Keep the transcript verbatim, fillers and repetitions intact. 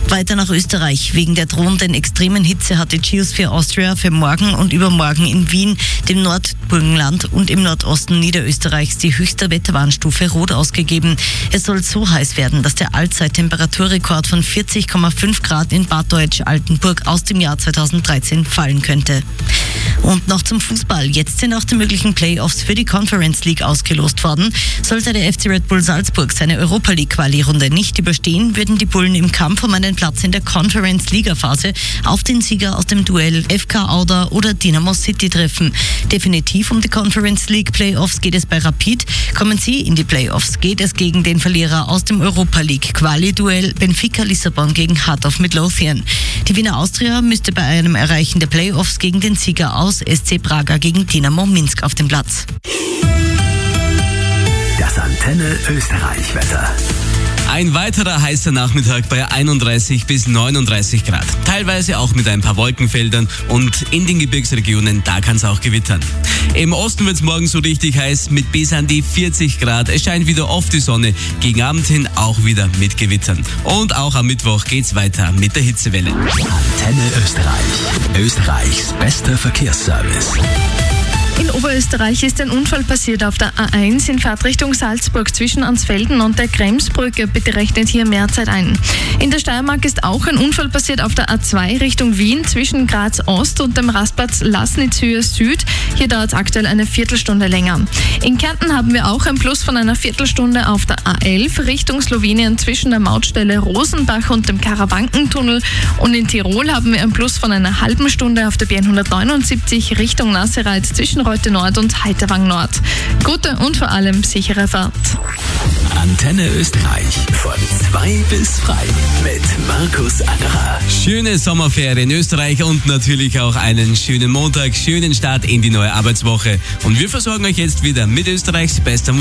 Weiter nach Österreich. Wegen der drohenden extremen Hitze hat die Geosphere Austria für morgen und übermorgen in Wien, dem Nordburgenland und im Nordosten Niederösterreichs die höchste Wetterwarnstufe Rot ausgegeben. Es soll so heiß werden, dass der Allzeittemperaturrekord von vierzig Komma fünf Grad in Bad Deutsch-Altenburg aus dem Jahr zweitausenddreizehn fallen könnte. Und noch zum Fußball. Jetzt sind auch die möglichen Playoffs für die Conference League ausgelost worden. Sollte der F C Red Bull Salzburg seine Europa League Quali-Runde nicht überstehen, würden die Bullen im Kampf um einen Platz in der Conference-Liga-Phase auf den Sieger aus dem Duell F K Auda oder Dynamo City treffen. Definitiv um die Conference League Playoffs geht es bei Rapid. Kommen sie in die Playoffs, geht es gegen den Verlierer aus dem Europa League Quali-Duell Benfica Lissabon gegen Heart of Midlothian. Die Wiener Austria müsste bei einem Erreichen der Playoffs gegen den Sieger aus S C Braga gegen Dynamo Minsk auf den Platz. Das Antenne Österreich Wetter. Ein weiterer heißer Nachmittag bei einunddreißig bis neununddreißig Grad. Teilweise auch mit ein paar Wolkenfeldern und in den Gebirgsregionen, da kann es auch gewittern. Im Osten wird es morgen so richtig heiß mit bis an die vierzig Grad. Es scheint wieder oft die Sonne, gegen Abend hin auch wieder mit Gewittern. Und auch am Mittwoch geht's weiter mit der Hitzewelle. Antenne Österreich. Österreichs bester Verkehrsservice. In Oberösterreich ist ein Unfall passiert auf der A eins in Fahrtrichtung Salzburg zwischen Ansfelden und der Kremsbrücke. Bitte rechnet hier mehr Zeit ein. In der Steiermark ist auch ein Unfall passiert auf der A zwei Richtung Wien zwischen Graz Ost und dem Rastplatz Lassnitzhöhe Süd. Hier dauert es aktuell eine Viertelstunde länger. In Kärnten haben wir auch ein Plus von einer Viertelstunde auf der A elf Richtung Slowenien zwischen der Mautstelle Rosenbach und dem Karawankentunnel. Und in Tirol haben wir ein Plus von einer halben Stunde auf der B hundertneunundsiebzig Richtung Nassereit zwischen Reute Nord und Heiterwang Nord. Gute und vor allem sichere Fahrt. Antenne Österreich von zwei bis frei mit Markus Angerer. Schöne Sommerferien in Österreich und natürlich auch einen schönen Montag, schönen Start in die neue Arbeitswoche. Und wir versorgen euch jetzt wieder mit Österreichs bester Musik.